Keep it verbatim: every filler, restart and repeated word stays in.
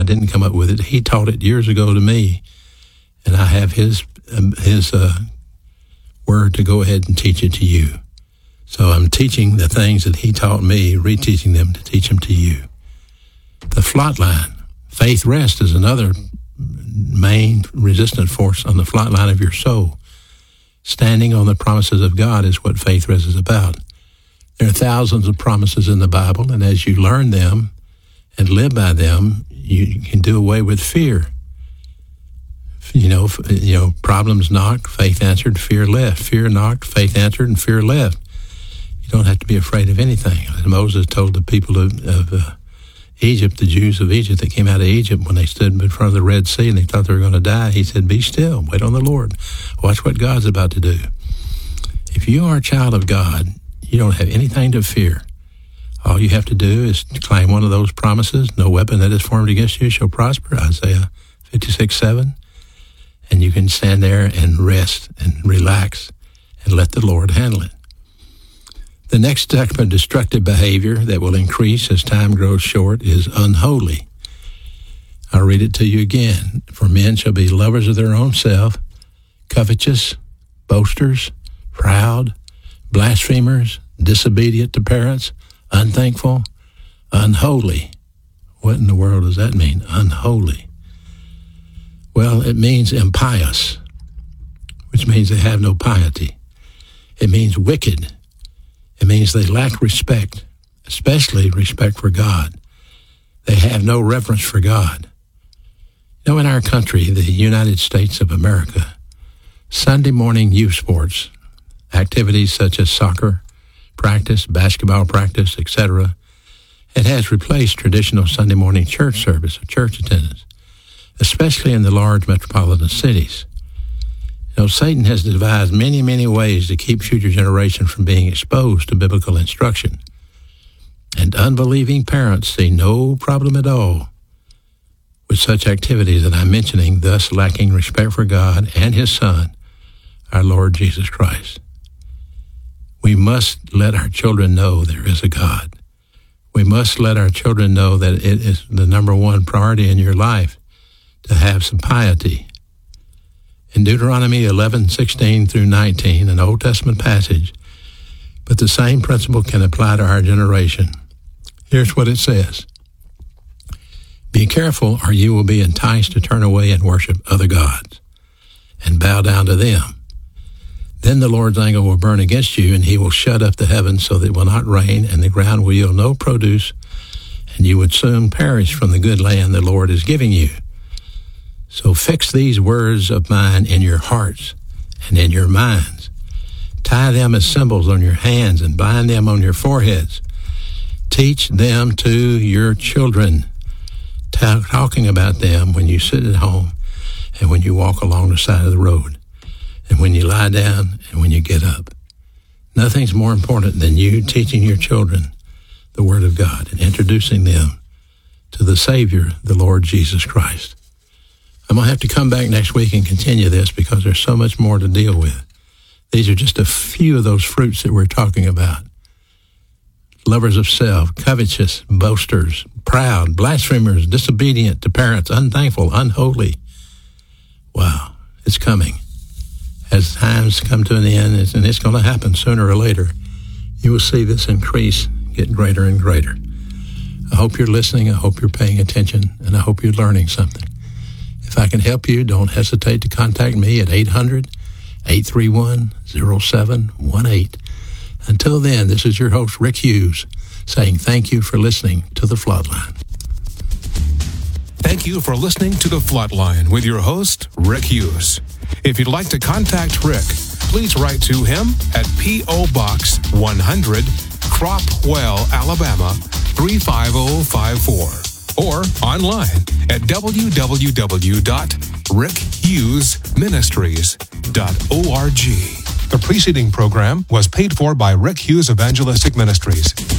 didn't come up with it. He taught it years ago to me, and I have his um, his uh, word to go ahead and teach it to you. So I'm teaching the things that he taught me, reteaching them to teach them to you. The flight line, faith rest, is another main resistant force on the flight line of your soul. Standing on the promises of God is what faith rest is about. There are thousands of promises in the Bible, and as you learn them and live by them, you can do away with fear. You know, you know, problems knocked, faith answered, fear left. Fear knocked, faith answered, and fear left. You don't have to be afraid of anything. As Moses told the people of, of uh, Egypt, the Jews of Egypt that came out of Egypt, when they stood in front of the Red Sea and they thought they were going to die, he said, be still, wait on the Lord. Watch what God's about to do. If you are a child of God, you don't have anything to fear. All you have to do is claim one of those promises. No weapon that is formed against you shall prosper, Isaiah fifty-six seven. And you can stand there and rest and relax and let the Lord handle it. The next step of destructive behavior that will increase as time grows short is unholy. I'll read it to you again. For men shall be lovers of their own self, covetous, boasters, proud, blasphemers, disobedient to parents, unthankful, unholy. What in the world does that mean, unholy? Well, it means impious, which means they have no piety. It means wicked. It means they lack respect, especially respect for God. They have no reverence for God. You know, in our country, the United States of America, Sunday morning youth sports, activities such as soccer practice, basketball practice, et cetera, it has replaced traditional Sunday morning church service or church attendance, especially in the large metropolitan cities. You know, Satan has devised many, many ways to keep future generations from being exposed to biblical instruction. And unbelieving parents see no problem at all with such activities that I'm mentioning, thus lacking respect for God and his Son, our Lord Jesus Christ. We must let our children know there is a God. We must let our children know that it is the number one priority in your life to have some piety. In Deuteronomy eleven sixteen through nineteen, an Old Testament passage, but the same principle can apply to our generation. Here's what it says. Be careful, or you will be enticed to turn away and worship other gods and bow down to them. Then the Lord's anger will burn against you, and he will shut up the heavens so that it will not rain, and the ground will yield no produce, and you would soon perish from the good land the Lord is giving you. So fix these words of mine in your hearts and in your minds. Tie them as symbols on your hands and bind them on your foreheads. Teach them to your children, ta- talking about them when you sit at home and when you walk along the side of the road, and when you lie down and when you get up. Nothing's more important than you teaching your children the Word of God and introducing them to the Savior, the Lord Jesus Christ. I'm going to have to come back next week and continue this because there's so much more to deal with. These are just a few of those fruits that we're talking about. Lovers of self, covetous, boasters, proud, blasphemers, disobedient to parents, unthankful, unholy. Wow, it's coming. As times come to an end, and it's going to happen sooner or later, you will see this increase get greater and greater. I hope you're listening. I hope you're paying attention, and I hope you're learning something. If I can help you, don't hesitate to contact me at eight hundred, eight three one, oh seven one eight. Until then, this is your host, Rick Hughes, saying thank you for listening to The Floodline. Thank you for listening to The Floodline with your host, Rick Hughes. If you'd like to contact Rick, please write to him at P O. Box one hundred, Cropwell, Alabama, three five oh five four, or online at w w w dot rick hughes ministries dot org. The preceding program was paid for by Rick Hughes Evangelistic Ministries.